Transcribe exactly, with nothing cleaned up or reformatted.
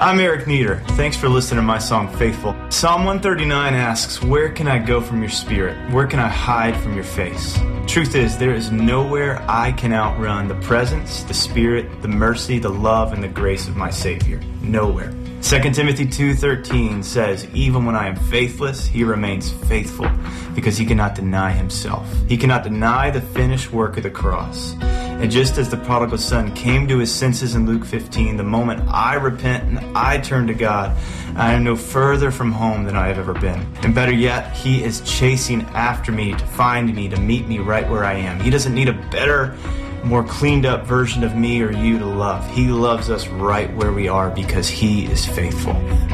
I'm Eric Nieder. Thanks for listening to my song, Faithful. Psalm one thirty-nine asks, where can I go from your spirit? Where can I hide from your face? Truth is, there is nowhere I can outrun the presence, the spirit, the mercy, the love, and the grace of my Savior. Nowhere. Second Timothy two thirteen says, even when I am faithless, he remains faithful because he cannot deny himself. He cannot deny the finished work of the cross. And just as the prodigal son came to his senses in Luke fifteen, the moment I repent and I turn to God, I am no further from home than I have ever been. And better yet, he is chasing after me to find me, to meet me right where I am. He doesn't need a better, more cleaned up version of me or you to love. He loves us right where we are because he is faithful.